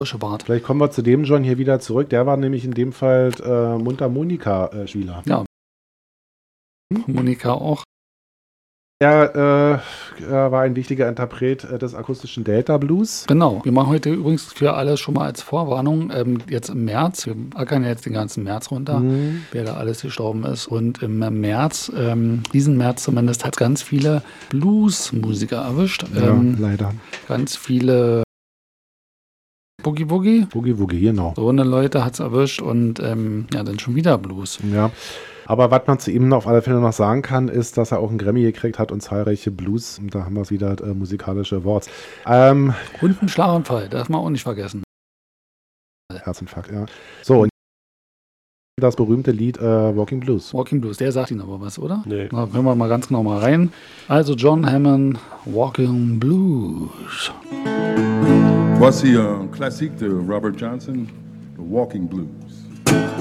Bart. Vielleicht kommen wir zu dem John hier wieder zurück. Der war nämlich in dem Fall Mundharmonika-Spieler. Ja. Monika auch. Er war ein wichtiger Interpret des akustischen Delta Blues. Genau. Wir machen heute übrigens für alle schon mal als Vorwarnung, jetzt im März, wir ackern jetzt den ganzen März runter, wer da alles gestorben ist. Und im März, diesen März zumindest, hat ganz viele Blues-Musiker erwischt. Ja, leider. Ganz viele Boogie-Woogie. Boogie-Woogie, genau. So eine Leute hat es erwischt und dann schon wieder Blues. Ja. Aber was man zu ihm auf alle Fälle noch sagen kann, ist, dass er auch einen Grammy gekriegt hat und zahlreiche Blues. Und da haben wir es wieder, musikalische Awards. Und ein Schlaganfall, das darf man auch nicht vergessen. Herzinfarkt, ja. So, und das berühmte Lied Walking Blues. Walking Blues, der sagt Ihnen aber was, oder? Nee. Da hören wir mal ganz genau mal rein. Also John Hammond, Walking Blues. Voici un classique de Robert Johnson, The Walking Blues.